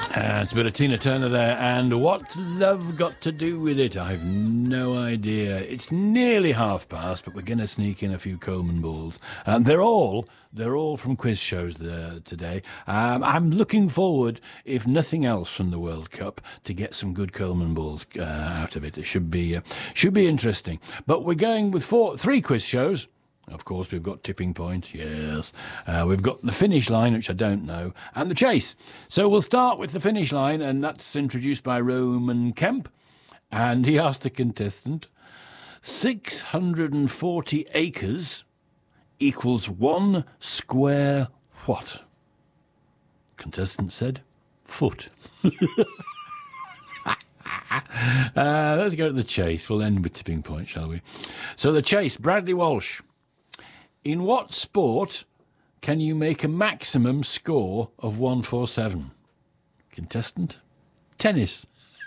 It's a bit of Tina Turner there, and what's love got to do with it? I've no idea. It's nearly past, but we're going to sneak in a few Coleman balls. They're all from quiz shows today. I'm looking forward, if nothing else from the World Cup, to get some good Coleman balls out of it. It should be interesting. But we're going with three quiz shows. Of course, we've got Tipping Point, yes. We've got the Finish Line, which I don't know, and the Chase. So we'll start with the Finish Line, and that's introduced by Roman Kemp. And he asked the contestant, 640 acres equals 1 square what? Contestant said, foot. Let's go to the Chase. We'll end with Tipping Point, shall we? So the Chase, Bradley Walsh. In what sport can you make a maximum score of 147? Contestant? Tennis.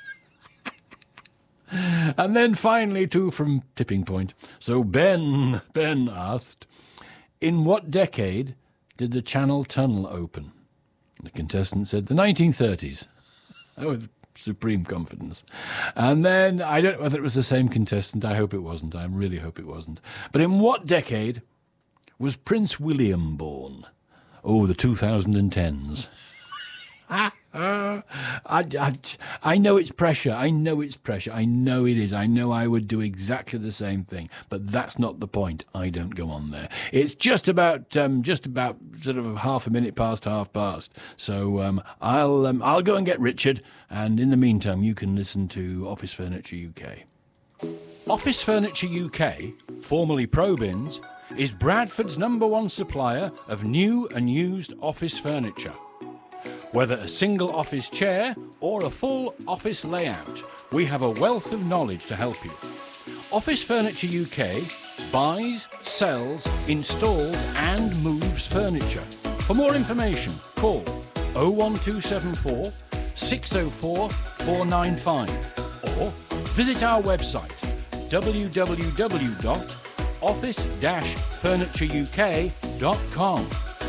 And then finally, two from Tipping Point. So Ben asked, in what decade did the Channel Tunnel open? The contestant said the 1930s. With supreme confidence. And then, I don't know whether it was the same contestant. I hope it wasn't. I really hope it wasn't. But in what decade was Prince William born? Oh, the 2010s. I know it's pressure. I know it's pressure. I know it is. I know I would do exactly the same thing. But that's not the point. I don't go on there. It's just about sort of half a minute past half past. So I'll go and get Richard. And in the meantime, you can listen to Office Furniture UK. Office Furniture UK, formerly ProBins, is Bradford's #1 supplier of new and used office furniture. Whether a single office chair or a full office layout, we have a wealth of knowledge to help you. Office Furniture UK buys, sells, installs and moves furniture. For more information, call 01274 604 495 or visit our website www.office-furnitureuk.com.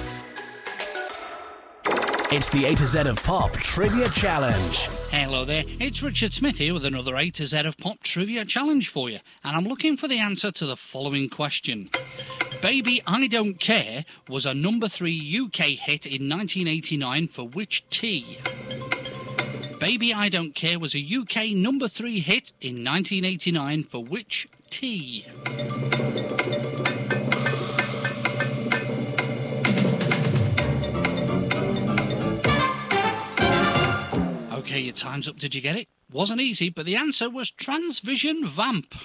It's the A to Z of Pop Trivia Challenge. Hello there, it's Richard Smith here with another A to Z of Pop Trivia Challenge for you, and I'm looking for the answer to the following question. Baby I Don't Care was a #3 UK hit in 1989 for which tea? Baby I Don't Care was a UK #3 hit in 1989 for which tea? Okay, your time's up. Did you get it? Wasn't easy, but the answer was Transvision Vamp.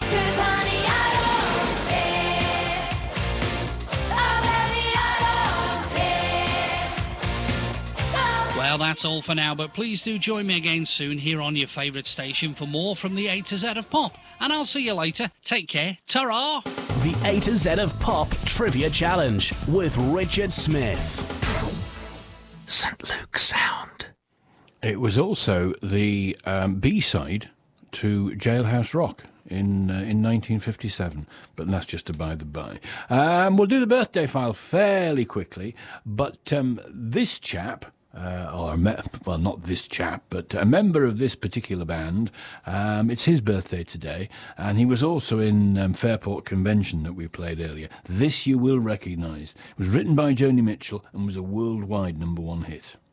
Well, that's all for now, but please do join me again soon here on your favourite station for more from the A to Z of Pop. And I'll see you later. Take care. Ta-ra! The A to Z of Pop Trivia Challenge with Richard Smith. St. Luke's Sound. It was also the B-side to Jailhouse Rock in 1957, but that's just a by the by. We'll do the birthday file fairly quickly, but this chap, not this chap, but a member of this particular band, it's his birthday today, and he was also in Fairport Convention that we played earlier. This you will recognise. It was written by Joni Mitchell and was a worldwide #1 hit.